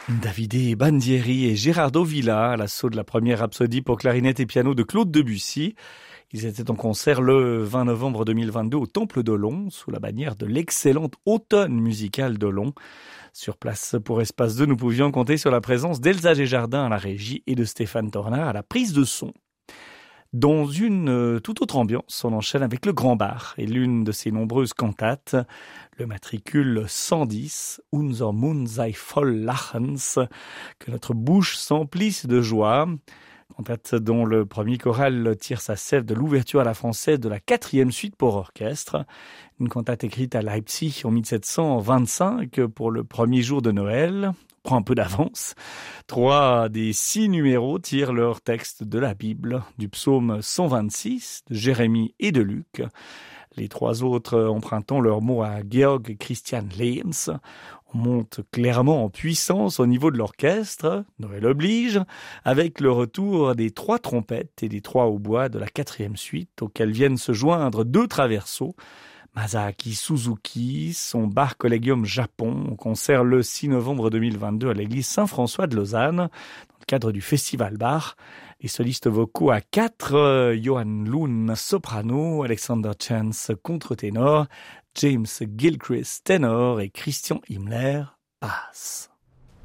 Davide Bandieri et Gerardo Villa à l'assaut de la première rhapsodie pour clarinette et piano de Claude Debussy. Ils étaient en concert le 20 novembre 2022 au Temple d'Olon, sous la bannière de l'excellente Automne musical d'Olon. Sur place pour Espace 2, nous pouvions compter sur la présence d'Elsa Desjardins à la régie et de Stéphane Tornard à la prise de son. Dans une toute autre ambiance, on enchaîne avec le Grand Bar et l'une de ses nombreuses cantates, le matricule 110, Unser Mund sei voll Lachens, que notre bouche s'emplisse de joie. Cantate dont le premier choral tire sa sève de l'ouverture à la française de la 4e suite pour orchestre. Une cantate écrite à Leipzig en 1725 pour le premier jour de Noël. Prend un peu d'avance. 3 des 6 numéros tirent leur texte de la Bible, du psaume 126, de Jérémie et de Luc. Les 3 autres empruntant leurs mots à Georg Christian Lehms. On monte clairement en puissance au niveau de l'orchestre, Noël oblige, avec le retour des 3 trompettes et des 3 hautbois de la 4e suite, auxquels viennent se joindre 2 traversos, Masaaki Suzuki, son bar Collegium Japon, au concert le 6 novembre 2022 à l'église Saint-François de Lausanne, dans le cadre du Festival Bar. Les solistes vocaux à 4, Johan Loon, soprano, Alexander Chance, contre-ténor, James Gilchrist, ténor et Christian Himmler, basse.